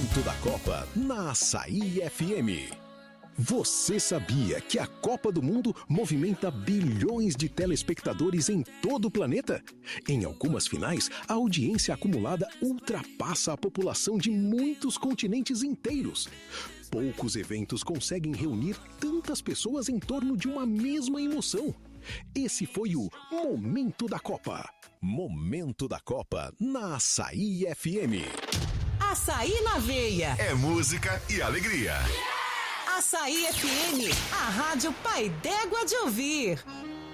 Momento da Copa na Açaí FM. Você sabia que a Copa do Mundo movimenta bilhões de telespectadores em todo o planeta? Em algumas finais, a audiência acumulada ultrapassa a população de muitos continentes inteiros. Poucos eventos conseguem reunir tantas pessoas em torno de uma mesma emoção. Esse foi o Momento da Copa. Momento da Copa na Açaí FM. Açaí na veia. É música e alegria. Açaí FM, a rádio pai d'égua de ouvir.